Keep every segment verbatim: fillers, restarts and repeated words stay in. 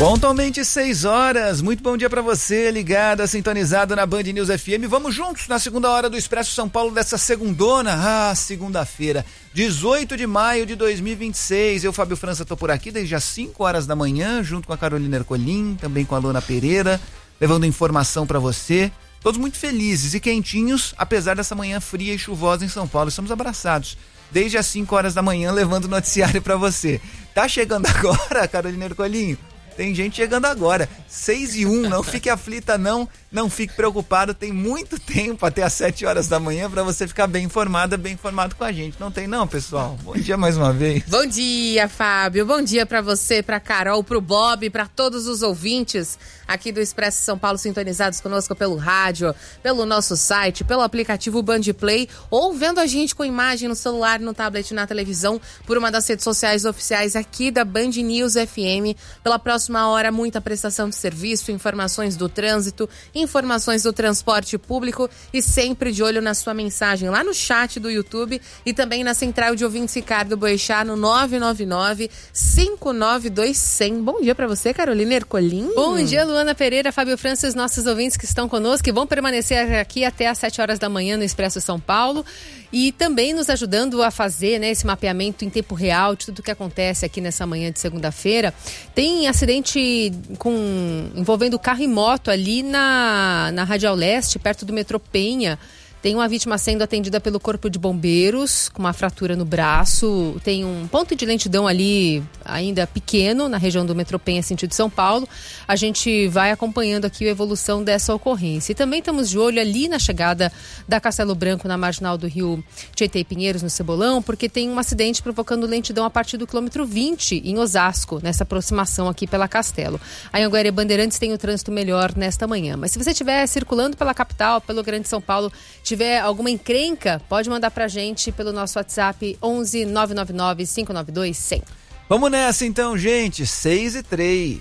Pontualmente seis horas, muito bom dia pra você, ligado, sintonizado na Band News F M. Vamos juntos na segunda hora do Expresso São Paulo dessa segundona, ah, segunda-feira, dezoito de maio de dois mil e vinte e seis. Eu, Fábio França, tô por aqui desde as cinco horas da manhã, junto com a Carolina Ercolim, também com a Luana Pereira, levando informação pra você. Todos muito felizes e quentinhos, apesar dessa manhã fria e chuvosa em São Paulo. Estamos abraçados desde as cinco horas da manhã, levando o noticiário pra você. Tá chegando agora, Carolina Ercolim? Tem gente chegando agora, seis e um, não fique aflita não, não fique preocupado, tem muito tempo até as sete horas da manhã para você ficar bem informada, bem informado com a gente. Não tem não, pessoal? Bom dia mais uma vez. Bom dia, Fábio, bom dia para você, para Carol, pro Bob, para todos os ouvintes aqui do Expresso São Paulo, sintonizados conosco pelo rádio, pelo nosso site, pelo aplicativo Band Play, ou vendo a gente com imagem no celular, no tablet, na televisão, por uma das redes sociais oficiais aqui da Band News F M. Pela próxima hora, muita prestação de serviço, informações do trânsito, informações do transporte público e sempre de olho na sua mensagem lá no chat do YouTube e também na central de ouvintes Ricardo Boechat no nove nove nove, cinco nove dois, zero zero. Bom dia pra você, Carolina Ercolim. Bom dia, Luana Pereira, Fábio França, os nossos ouvintes que estão conosco e vão permanecer aqui até às sete horas da manhã no Expresso São Paulo e também nos ajudando a fazer, né, esse mapeamento em tempo real de tudo que acontece aqui nessa manhã de segunda-feira. Tem acidente com, envolvendo carro e moto ali na, na Radial Leste, perto do metrô Penha. Tem uma vítima sendo atendida pelo Corpo de Bombeiros, com uma fratura no braço. Tem um ponto de lentidão ali, ainda pequeno, na região do metrô Penha, sentido São Paulo. A gente vai acompanhando aqui a evolução dessa ocorrência. E também estamos de olho ali na chegada da Castelo Branco, na marginal do Rio Tietê e Pinheiros, no Cebolão, porque tem um acidente provocando lentidão a partir do quilômetro vinte, em Osasco, nessa aproximação aqui pela Castelo. A Anhanguera e Bandeirantes tem o trânsito melhor nesta manhã. Mas se você estiver circulando pela capital, pelo Grande São Paulo, tiver alguma encrenca, pode mandar pra gente pelo nosso WhatsApp onze nove nove nove, cinco nove dois, cem. Vamos nessa então, gente, seis e três.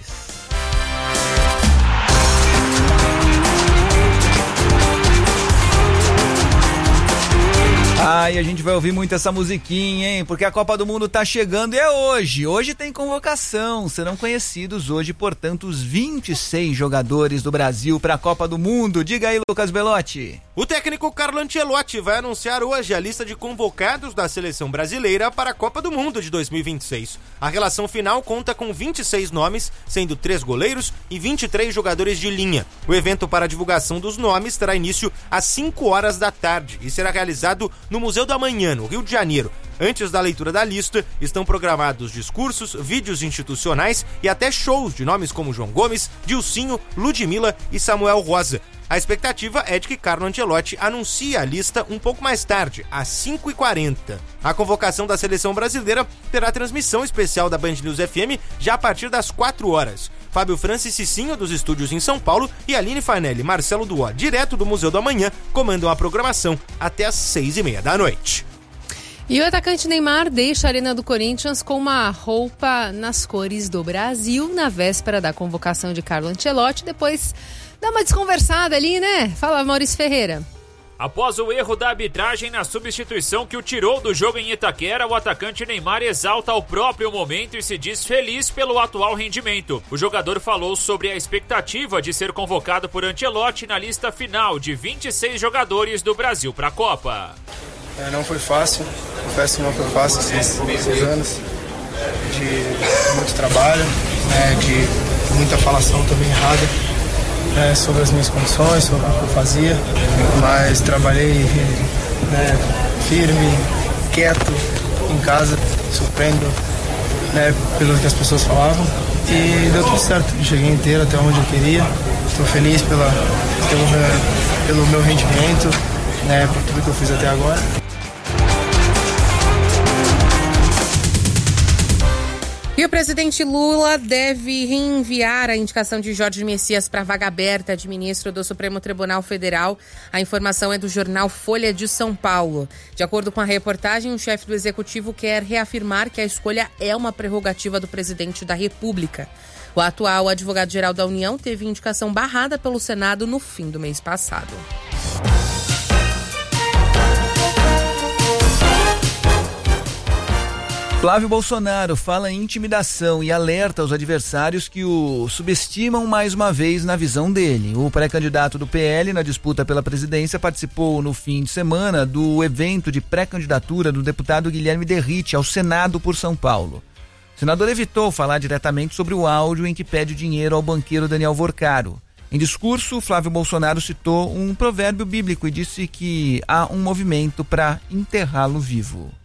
Ah, e a gente vai ouvir muito essa musiquinha, hein? Porque a Copa do Mundo tá chegando e é hoje. Hoje tem convocação. Serão conhecidos hoje, portanto, os vinte e seis jogadores do Brasil para a Copa do Mundo. Diga aí, Lucas Belotti. O técnico Carlo Ancelotti vai anunciar hoje a lista de convocados da seleção brasileira para a Copa do Mundo de dois mil e vinte e seis. A relação final conta com vinte e seis nomes, sendo três goleiros e vinte e três jogadores de linha. O evento para a divulgação dos nomes terá início às cinco horas da tarde e será realizado no Museu do Amanhã, no Rio de Janeiro. Antes da leitura da lista, estão programados discursos, vídeos institucionais e até shows de nomes como João Gomes, Dilcinho, Ludmilla e Samuel Rosa. A expectativa é de que Carlo Ancelotti anuncie a lista um pouco mais tarde, às cinco e quarenta. A convocação da seleção brasileira terá transmissão especial da Band News F M já a partir das quatro horas. Fábio França e Cicinho, dos estúdios em São Paulo, e Aline Farnelli e Marcelo Duó, direto do Museu do Amanhã, comandam a programação até às seis e meia da noite. E o atacante Neymar deixa a Arena do Corinthians com uma roupa nas cores do Brasil na véspera da convocação de Carlo Ancelotti. Depois dá uma desconversada ali, né? Fala, Maurício Ferreira. Após o erro da arbitragem na substituição que o tirou do jogo em Itaquera, o atacante Neymar exalta o próprio momento e se diz feliz pelo atual rendimento. O jogador falou sobre a expectativa de ser convocado por Ancelotti na lista final de vinte e seis jogadores do Brasil para a Copa. É, não foi fácil, confesso que não foi fácil esses, esses anos de muito trabalho, né, de muita falação também errada. É, sobre as minhas condições, sobre o que eu fazia, mas trabalhei, né, firme, quieto em casa, surpreendo, né, pelo que as pessoas falavam e deu tudo certo. Cheguei inteiro até onde eu queria, estou feliz pela, pelo, pelo meu rendimento, né, por tudo que eu fiz até agora. E o presidente Lula deve reenviar a indicação de Jorge Messias para a vaga aberta de ministro do Supremo Tribunal Federal. A informação é do jornal Folha de São Paulo. De acordo com a reportagem, o chefe do executivo quer reafirmar que a escolha é uma prerrogativa do presidente da República. O atual advogado-geral da União teve indicação barrada pelo Senado no fim do mês passado. Flávio Bolsonaro fala em intimidação e alerta aos adversários que o subestimam mais uma vez na visão dele. O pré-candidato do P L na disputa pela presidência participou no fim de semana do evento de pré-candidatura do deputado Guilherme Derrite ao Senado por São Paulo. O senador evitou falar diretamente sobre o áudio em que pede dinheiro ao banqueiro Daniel Vorcaro. Em discurso, Flávio Bolsonaro citou um provérbio bíblico e disse que há um movimento para enterrá-lo vivo.